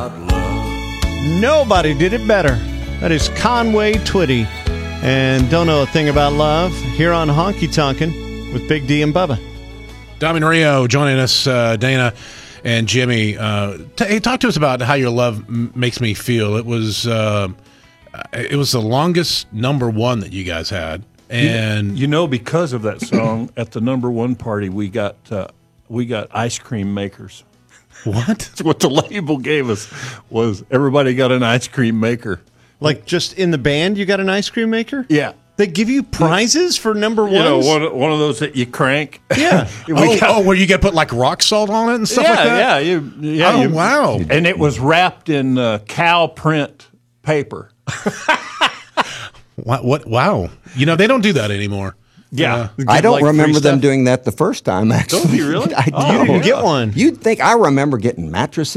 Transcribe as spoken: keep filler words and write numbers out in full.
Nobody did it better. That is Conway Twitty. And don't know a thing about love here on Honky Tonkin' with Big D and Bubba. Dom Rio joining us, uh, Dana and Jimmy. Uh, t- hey, talk to us about how your love m- makes me feel. It was uh, it was the longest number one that you guys had, and you, you know, because of that song at the number one party, we got uh, we got ice cream makers. What? That's what the label gave us. Was everybody got an ice cream maker? Like just in the band, you got an ice cream maker? Yeah. They give you prizes for number ones? You know, one, one of those that you crank. Yeah. oh, got, oh, where you get put like rock salt on it and stuff yeah, like that? Yeah, you, yeah. Oh, you, wow. And it was wrapped in uh, cow print paper. what, what? Wow. You know, they don't do that anymore. Yeah. Uh, I don't like remember them stuff. doing that the first time, actually. Don't you really? I Oh, you didn't don't. get one. You'd think I remember getting mattresses.